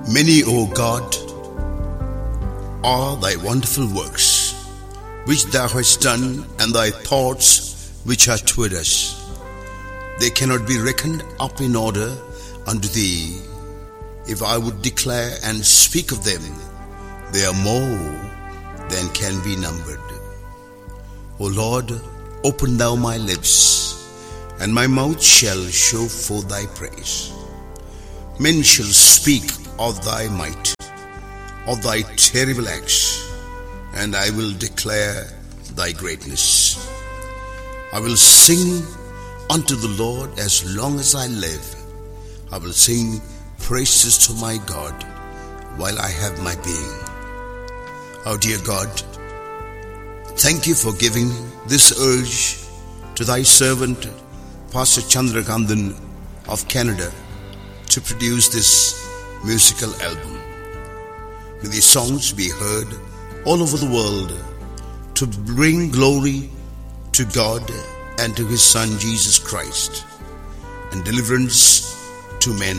Many, O God, are thy wonderful works, which thou hast done, and thy thoughts which are toward us. They cannot be reckoned up in order unto thee. If I would declare and speak of them, they are more than can be numbered. O Lord, open thou my lips, and my mouth shall show forth thy praise. Men shall speak of thy might, of thy terrible acts, and I will declare thy greatness. I will sing unto the Lord as long as I live. I will sing praises to my God while I have my being. Oh dear God, thank you for giving this urge to thy servant, Pastor Chandrakandan of Canada, to produce this musical album. May these songs be heard all over the world to bring glory to God and to His Son Jesus Christ, and deliverance to men.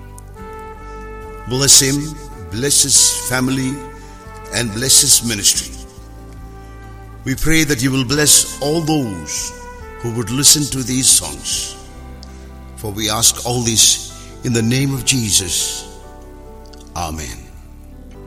Bless him, bless his family, and bless his ministry. We pray that you will bless all those who would listen to these songs. For we ask all this in the name of Jesus. Amen.